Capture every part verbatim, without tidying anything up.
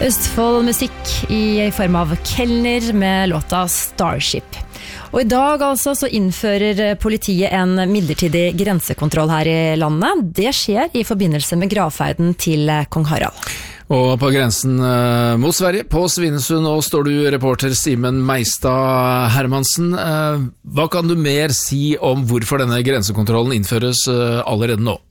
Østfold musikk i form av Kellner med låta Starship. Og i dag altså så innfører politiet en midlertidig grensekontroll her i landet. Det skjer i forbindelse med gravferden til kong Harald. Og på grensen uh, mot Sverige, på Svinesund, nå står du reporter Simen Meistad Hermansen. Uh, hva kan du mer si om hvorfor denne grensekontrollen innføres uh, allerede nå?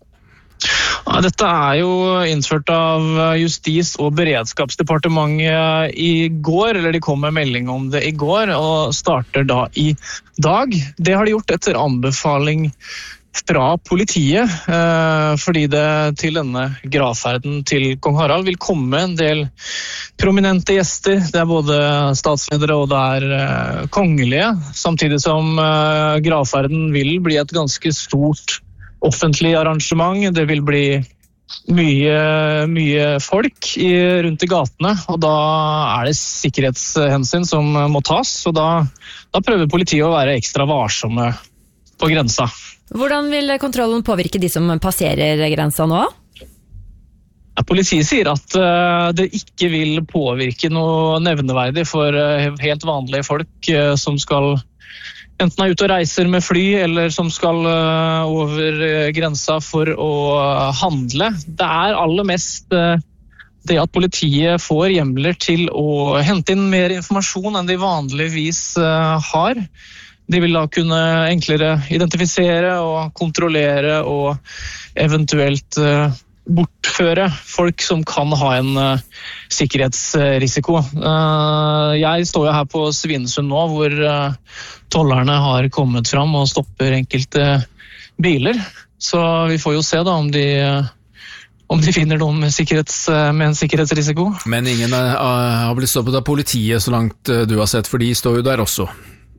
Ja, dette er jo innført av Justis- og beredskapsdepartementet i går, eller de kom med melding om det i går, og starter da i dag. Det har de gjort etter anbefaling fra politiet, fordi det til denne gravferden til kong Harald vil komme en del prominente gjester. Det er både statsledere og det er kongelige, samtidig som gravferden vil bli et ganske stort offentlig arrangement. Det vil bli mye, mye folk i, rundt i gatene, og da er det sikkerhetshensyn som må tas, og da, da prøver politiet å være ekstra varsomme på grensa. Hvordan vil kontrollen påvirke de som passerer grensa nå? Ja, politiet sier at uh, det ikke vil påvirke noe nevneverdig for uh, helt vanlige folk uh, som skal enten er ute og reiser med fly, eller som skal uh, over uh, grensa for å uh, handle. Det er aller mest uh, det at politiet får hjemler til å hente inn mer informasjon enn de vanligvis uh, har. De vil da kunne enklere identifisere og kontrollere og eventuelt uh, bortføre folk som kan ha en uh, sikkerhetsrisiko. Uh, jeg står jo her på Svinesund nå, hvor uh, tollerne har kommet fram og stopper enkelte biler. Så vi får jo se da om de, uh, om de finner noen med, sikkerhets, uh, med en sikkerhetsrisiko. Men ingen uh, har blitt stoppet av politiet så langt uh, du har sett, for de står jo der også.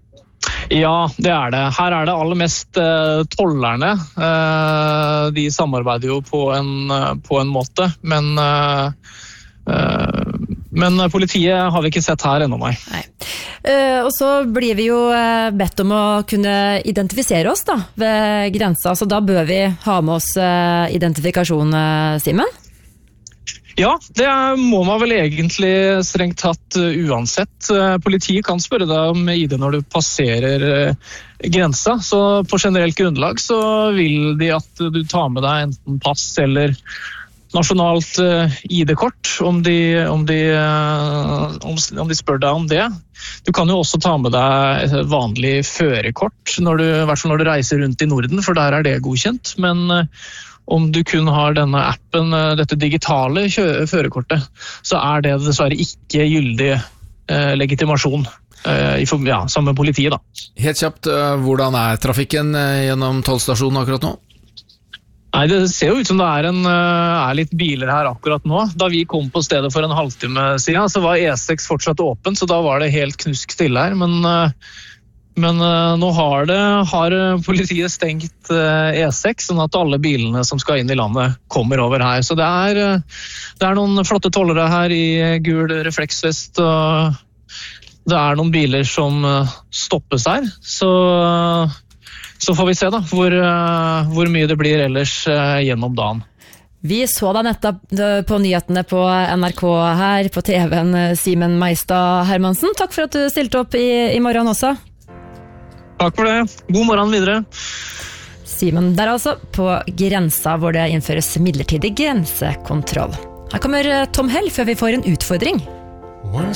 Ja, det er det. Her er det aller mest uh, tollerne. Uh, de samarbeider jo på en, uh, på en måte, men, uh, uh, men politiet har vi ikke sett her ennå, nei. nei. Uh, og så blir vi jo uh, bedt om å kunne identifisere oss da, ved grensa, så da bør vi ha med oss uh, identifikasjon, uh, Simen? Ja, det må man vel egentlig strengt tatt uh, uansett. Uh, politiet kan spørre deg om I D når du passerer uh, grensa, så på generelt grunnlag så vil de at du tar med deg enten pass eller nasjonalt uh, I D-kort, om de, om, de, uh, om, om de spør deg om det. Du kan jo også ta med deg vanlig førerkort, når du, I hvert fall når du reiser rundt I Norden, for der er det godkjent, men uh, om du kun har denne appen, dette digitale førerkortet, så er det dessverre ikke gyldig eh, legitimasjon, eh, i, ja, sammen med politiet da. Helt kjapt, hvordan er trafikken gjennom tollstasjonen akkurat nå? Nei, det ser jo ut som det er, en, er litt biler her akkurat nå. Da vi kom på stedet for en halvtime siden, så var E seks fortsatt åpen, så da var det helt knusk stille her, men Men uh, nå har, det, har politiet stengt uh, E seks, sånn at alle bilene som skal inn I landet kommer over her. Så det er, uh, det er noen flotte tollere her I gul refleksvest, og det er noen biler som uh, stoppes her. Så, uh, så får vi se da, hvor, uh, hvor mye det blir ellers uh, gjennom dagen. Vi så deg nettopp på nyhetene på N R K her, på T V-en, Simen Meistad Hermansen. Takk for at du stilte opp I, I morgen også. Takk for det. God morgen videre. Simen der altså, på grensa hvor det innføres midlertidig grensekontroll. Her kommer Tom Hell før vi får en utfordring.